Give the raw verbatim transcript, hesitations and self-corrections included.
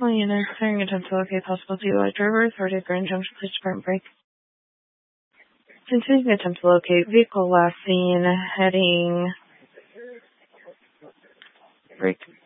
calling unit, clearing attempt to locate possible D U I driver, authority of Grand Junction Police Department break. Continuing attempt to locate vehicle last seen heading break.